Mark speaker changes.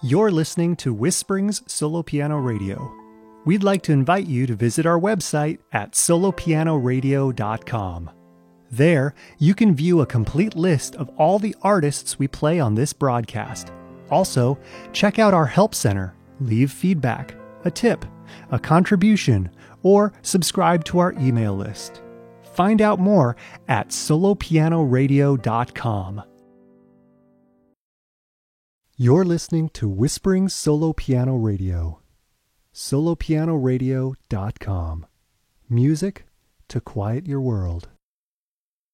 Speaker 1: You're listening to Whisperings Solo Piano Radio. We'd like to invite you to visit our website at solopianoradio.com. There, you can view a complete list of all the artists we play on this broadcast. Also, check out our help center, leave feedback, a tip, a contribution, or subscribe to our email list. Find out more at solopianoradio.com. You're listening to Whisperings Solo Piano Radio. solopianoradio.com. Music to quiet your world.